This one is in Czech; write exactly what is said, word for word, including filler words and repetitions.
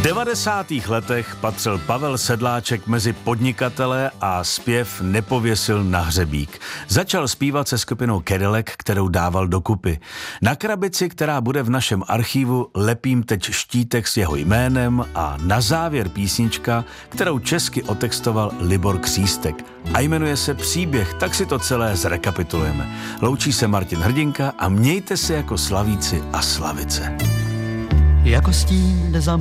devadesátých letech patřil Pavel Sedláček mezi podnikatele a zpěv nepověsil na hřebík. Začal zpívat se skupinou Cadillac, kterou dával dokupy. Na krabici, která bude v našem archivu, lepím teď štítek s jeho jménem a na závěr písnička, kterou česky otextoval Libor Křístek. A jmenuje se Příběh, tak si to celé zrekapitulujeme. Loučí se Martin Hrdinka a mějte se jako slavíci a slavice. Jako stín jde za